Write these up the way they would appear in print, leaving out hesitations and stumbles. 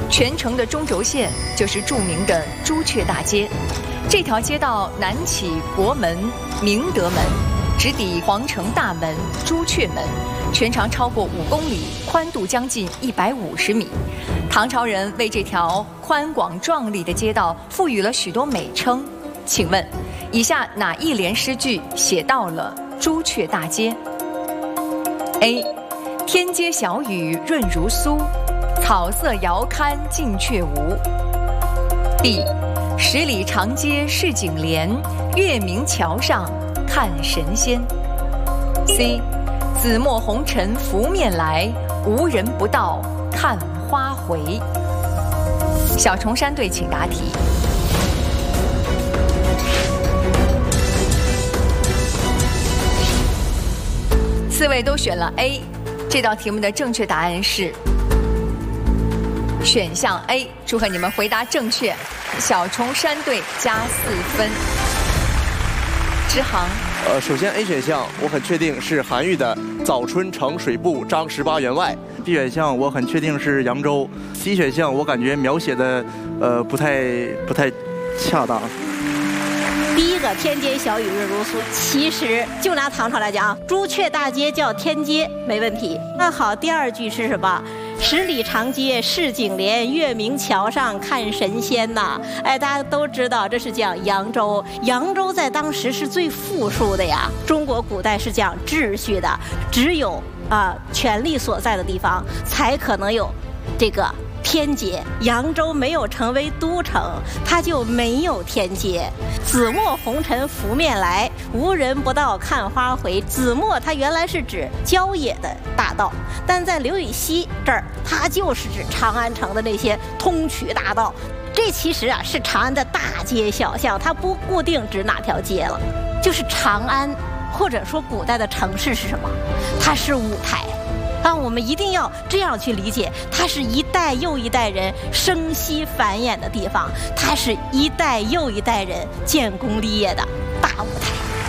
全城的中轴线就是著名的朱雀大街。这条街道南起国门、明德门，直抵皇城大门、朱雀门，全长超过5公里，宽度将近150米。唐朝人为这条宽广壮丽的街道赋予了许多美称。请问，以下哪一联诗句写到了朱雀大街 ？A. 天街小雨润如酥，草色遥堪近却无。B. 10里长街市井连，月明桥上看神仙。C. 紫陌红尘拂面来，无人不道看花回。小重山队请答题。4位都选了 A， 这道题目的正确答案是选项 A， 祝贺你们回答正确，小重山队加4分。支行。 首先 A 选项我很确定是韩愈的《早春呈水部张18员外》。B 选项我很确定是扬州。C 选项我感觉描写的不太恰当。 第一个天街小雨润如酥，其实就拿唐朝来讲，朱雀大街叫天街没问题。那好，第二句是什么？10里长街市井连，月明桥上看神仙呐。哎，大家都知道这是讲扬州，扬州在当时是最富庶的呀。中国古代是讲秩序的，只有权力所在的地方才可能有这个天街。扬州没有成为都城，它就没有天街。紫陌红尘拂面来，无人不道看花回。紫陌它原来是指郊野的大道，但在刘禹锡这儿，它就是指长安城的那些通衢大道。这其实是长安的大街小巷，它不固定指哪条街了，就是长安或者说古代的城市是什么？它是舞台。我们一定要这样去理解，它是一代又一代人生息繁衍的地方，它是一代又一代人建功立业的大舞台。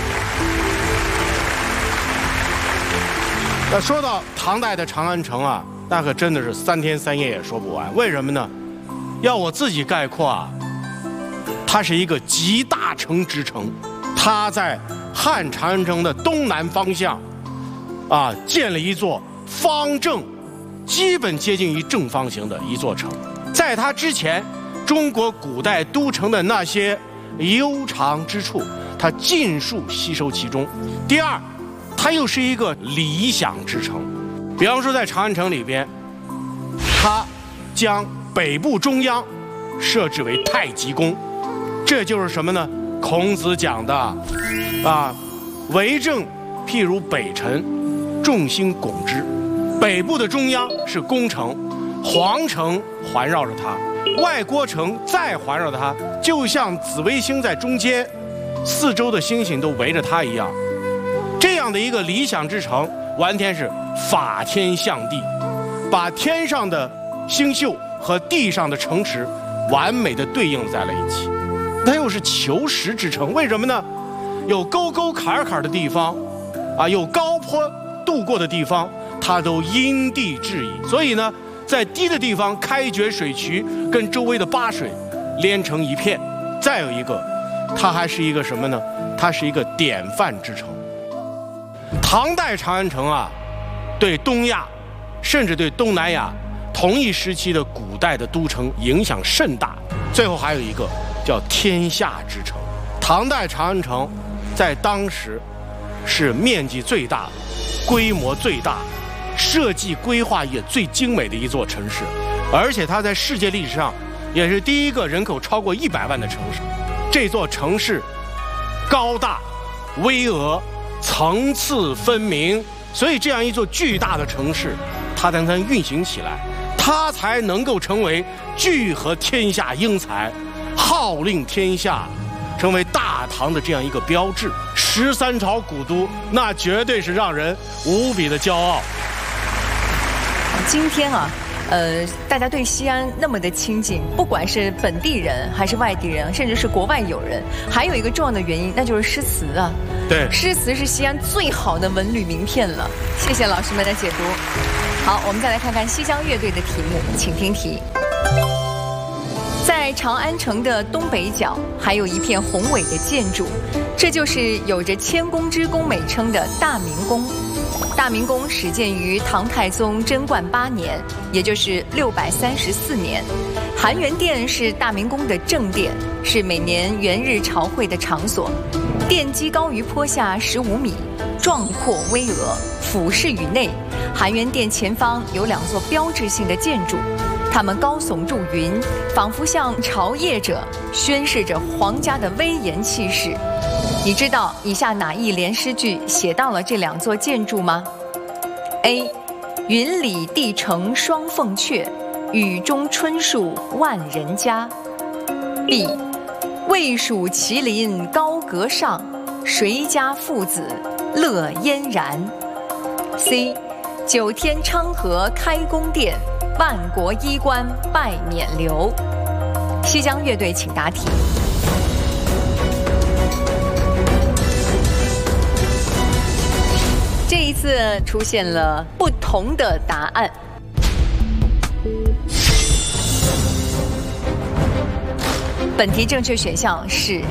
那说到唐代的长安城那可真的是3天3夜也说不完。为什么呢？要我自己概括它是一个集大成之城。它在汉长安城的东南方向建了一座方正，基本接近于正方形的一座城。在它之前，中国古代都城的那些悠长之处，它尽数吸收其中。第二，它又是一个理想之城。比方说在长安城里边，它将北部中央设置为太极宫，这就是什么呢？孔子讲的为政譬如北辰，众星拱之。北部的中央是宫城，皇城环绕着它，外郭城再环绕着它，就像紫微星在中间，四周的星星都围着它一样。这样的一个理想之城，完全是法天象地，把天上的星宿和地上的城池完美的对应在了一起。它又是求实之城，为什么呢？有沟沟坎坎的地方有高坡渡过的地方，它都因地制宜。所以呢，在低的地方开掘水渠，跟周围的八水连成一片。再有一个，它还是一个什么呢？它是一个典范之城。唐代长安城对东亚甚至对东南亚同一时期的古代的都城影响甚大。最后还有一个叫天下之城。唐代长安城在当时是面积最大的、规模最大、设计规划也最精美的一座城市，而且它在世界历史上也是第一个人口超过100万的城市。这座城市高大、巍峨、层次分明，所以这样一座巨大的城市，它才能运行起来，它才能够成为聚合天下英才、号令天下，成为大唐的这样一个标志。13朝古都，那绝对是让人无比的骄傲。 今天大家对西安那么的亲近，不管是本地人还是外地人，甚至是国外友人，还有一个重要的原因，那就是诗词对， 诗词是西安最好的文旅名片了。谢谢老师们的解读。好，我们再来看看西江乐队的题目，请听题。 在长安城的东北角，还有一片宏伟的建筑，这就是有着千宫之宫美称的大明宫。大明宫始建于唐太宗贞观8年，也就是634年。含元殿是大明宫的正殿，是每年元日朝会的场所。殿基高于坡下15米，壮阔巍峨，俯视于内。含元殿前方有2座标志性的建筑，它们高耸入云，仿佛像朝谒者，宣示着皇家的威严气势。你知道以下哪一联诗句写到了这2座建筑吗 ？A. 云里帝城双凤阙，雨中春树万人家。B. 魏蜀麒麟高阁上，谁家父子乐嫣然。C. 九天昌河开宫殿，万国衣冠拜冕旒。西江乐队请答题。这一次出现了不同的答案。本题正确选项是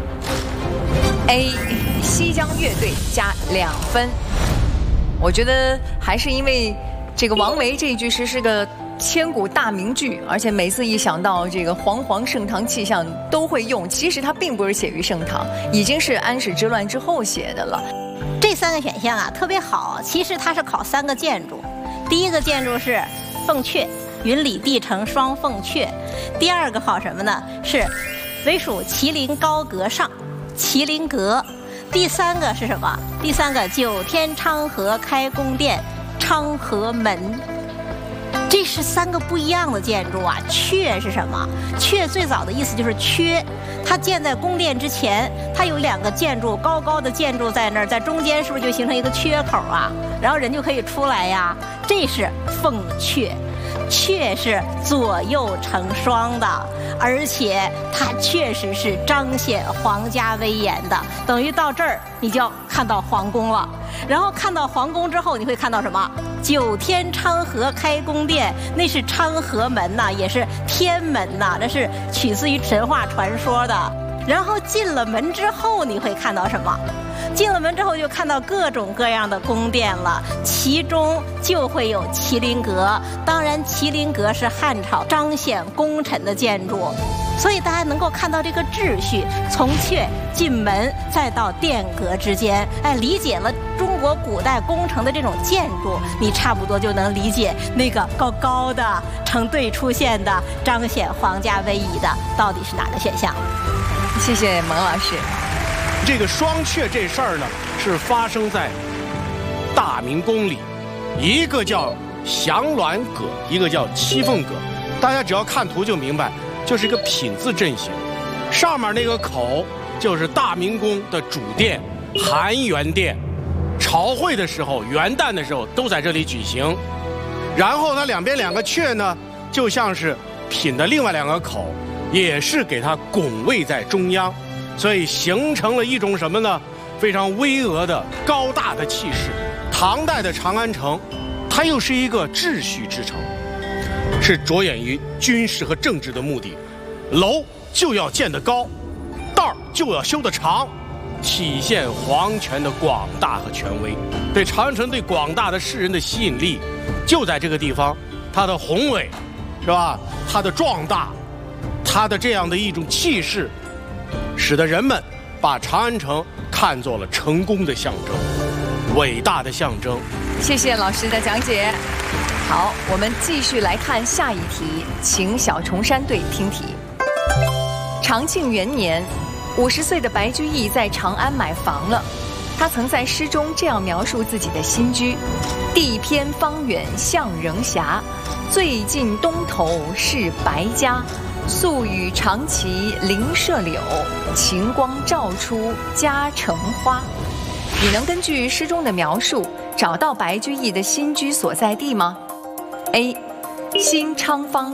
A， 西江乐队加2分。我觉得还是因为这个王维这一句诗是个千古大名句，而且每次一想到这个煌煌盛唐气象都会用。其实它并不是写于盛唐，已经是安史之乱之后写的了。 这3个选项啊特别好，其实它是考3个建筑。第一个建筑是凤阙，云里帝城双凤阙。第2个考什么呢？是魏蜀麒麟高阁上，麒麟阁。第3个是什么？第3个九天昌河开宫殿，昌河门。这是3个不一样的建筑啊。阙是什么？阙最早的意思就是缺，它建在宫殿之前，它有2个建筑，高高的建筑在那儿，在中间是不是就形成一个缺口啊？然后人就可以出来呀。这是凤阙，阙是左右成双的，而且它确实是彰显皇家威严的。等于到这儿你就要看到皇宫了，然后看到皇宫之后，你会看到什么？九天昌河开宫殿，那是昌河门呐，也是天门呐，这是取自于神话传说的。然后进了门之后，你会看到什么？进了门之后就看到各种各样的宫殿了，其中就会有麒麟阁。当然，麒麟阁是汉朝彰显功臣的建筑，所以大家能够看到这个秩序，从阙进门再到殿阁之间，理解了中国古代宫城的这种建筑，你差不多就能理解那个高高的成对出现的彰显皇家威仪的到底是哪个选项。 谢谢蒙老师。 这个双阙这事儿呢，是发生在大明宫里，一个叫祥鸾阁，一个叫七凤阁。大家只要看图就明白，就是一个品字阵型。上面那个口就是大明宫的主殿含元殿，朝会的时候、元旦的时候都在这里举行。然后它两边2个阙呢，就像是品的另外2个口，也是给它拱卫在中央。所以形成了一种什么呢？非常巍峨的高大的气势。唐代的长安城，它又是一个秩序之城，是着眼于军事和政治的目的。楼就要建得高，道就要修得长，体现皇权的广大和权威。对长安城对广大的士人的吸引力，就在这个地方，它的宏伟，是吧？它的壮大，它的这样的一种气势。使得人们把长安城看作了成功的象征，伟大的象征。 谢谢老师的讲解。好，我们继续来看下一题，请小重山队听题。长庆元年，50岁的白居易在长安买房了。他曾在诗中这样描述自己的新居：地偏方远向人遐，最近东头是白家。素与长期邻舍柳，晴光照出家城花。你能根据诗中的描述找到白居易的新居所在地吗 ？A. 新昌坊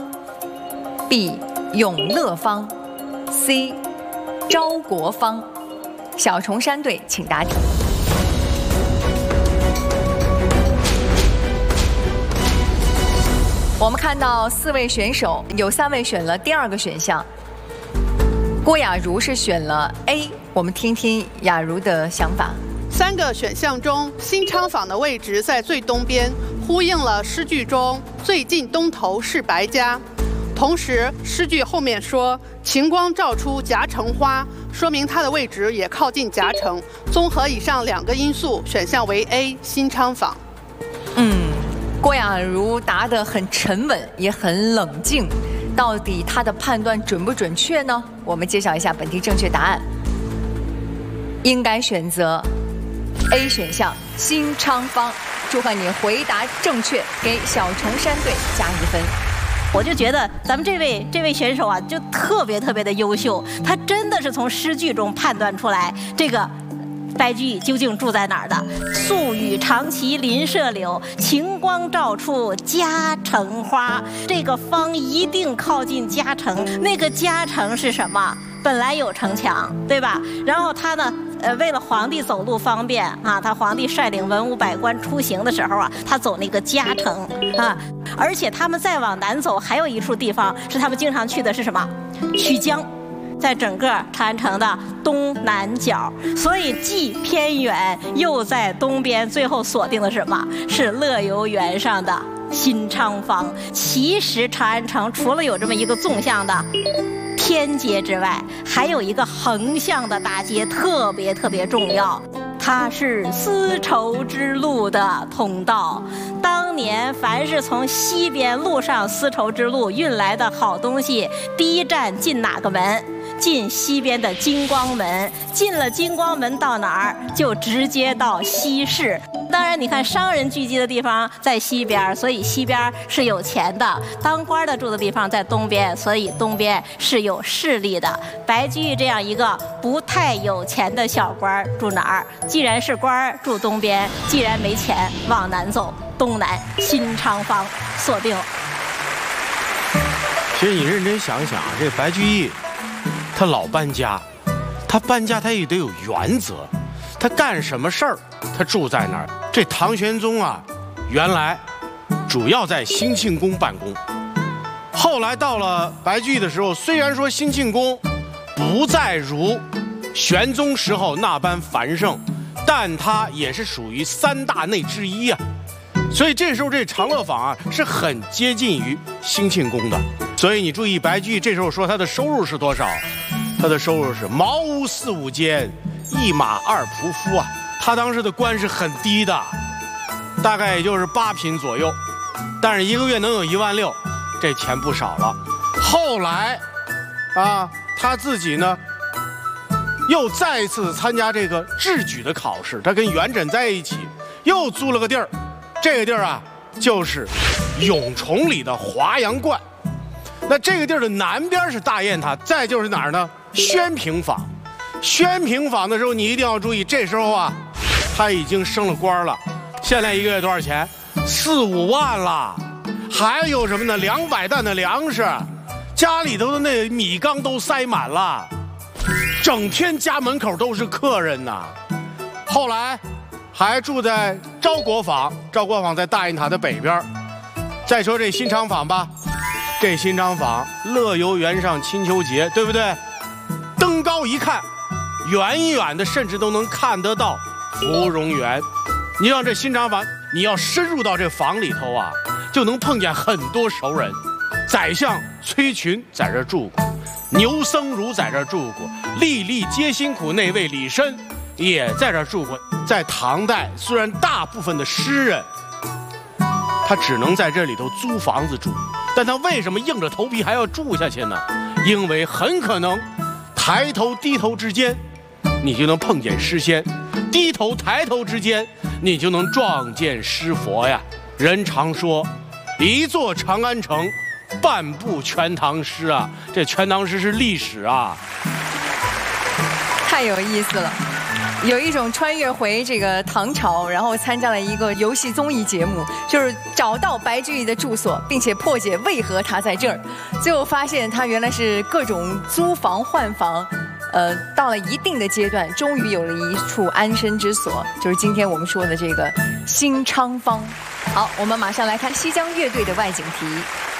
B. 永乐坊 C. 昭国坊。小重山队请答题。 我们看到4位选手，有3位选了第2个选项。郭雅茹是选了 A， 我们听听雅茹的想法。 3个选项中，新昌坊的位置在最东边，呼应了诗句中最近东头是白家。同时，诗句后面说晴光照出夹城花，说明它的位置也靠近夹城。综合以上2个因素，选项为 A 新昌坊。 郭雅茹答得很沉稳，也很冷静。到底她的判断准不准确呢？我们揭晓一下本题正确答案。应该选择 A 选项新昌坊。祝贺你回答正确，给小重山队加1分。 我就觉得咱们这位选手啊，就特别的优秀，他真的是从诗句中判断出来这个白居易究竟住在哪儿的。宿与长期邻舍柳，晴光照出夹城花。这个坊一定靠近夹城，那个夹城是什么？本来有城墙，对吧？然后他呢，为了皇帝走路方便啊，他皇帝率领文武百官出行的时候啊，他走那个夹城啊。而且他们再往南走，还有一处地方是他们经常去的，是什么？曲江。在整个长安城的东南角，所以既偏远又在东边，最后锁定的是什么？是乐游原上的新昌坊。其实长安城除了有这么一个纵向的天街之外，还有一个横向的大街，特别重要。它是丝绸之路的通道。当年凡是从西边路上丝绸之路运来的好东西，第一站进哪个门？进西边的金光门。进了金光门到哪儿？就直接到西市。当然你看商人聚集的地方在西边，所以西边是有钱的；当官的住的地方在东边，所以东边是有势力的。白居易这样一个不太有钱的小官住哪儿？既然是官住东边，既然没钱往南走，东南新昌坊锁定。 其实你认真想想啊，这白居易他老搬家，他搬家他也得有原则，他干什么事儿他住在哪儿。这唐玄宗啊，原来主要在兴庆宫办公，后来到了白居易的时候，虽然说兴庆宫不再如玄宗时候那般繁盛，但它也是属于3大内之一啊。所以这时候这长乐坊啊是很接近于兴庆宫的。所以你注意，白居易这时候说他的收入是多少？他的收入是茅屋4、5间，1马2仆夫啊。他当时的官是很低的，大概也就是8品左右，但是1个月能有1万6，这钱不少了。后来啊，他自己呢又再一次参加这个制举的考试，他跟元稹在一起，又租了个地儿。这个地儿啊，就是永崇里的华阳观。那这个地儿的南边是大雁塔，再就是哪儿呢？宣平坊。宣平坊的时候，你一定要注意，这时候啊，他已经升了官了。现在1个月多少钱？4、5万了。还有什么呢？200担的粮食，家里头的那米缸都塞满了，整天家门口都是客人呐。后来还住在昭国坊，昭国坊在大雁塔的北边。再说这新昌坊吧，这新昌坊乐游原上金秋节，对不对？登高一看，远远的甚至都能看得到芙蓉园。你让这新昌坊，你要深入到这坊里头啊，就能碰见很多熟人。宰相崔群在这住过，牛僧孺在这住过，粒粒皆辛苦那位李绅也在这住过。在唐代，虽然大部分的诗人他只能在这里头租房子住，但他为什么硬着头皮还要住下去呢？因为很可能抬头低头之间你就能碰见诗仙，低头抬头之间你就能撞见诗佛呀。人常说一座长安城，半部全唐诗啊，这全唐诗是历史啊。 太有意思了，有一种穿越回这个唐朝，然后参加了一个游戏综艺节目，就是找到白居易的住所，并且破解为何他在这儿。最后发现他原来是各种租房换房，到了一定的阶段，终于有了一处安身之所，就是今天我们说的这个新昌坊。 好，我们马上来看西江乐队的外景题。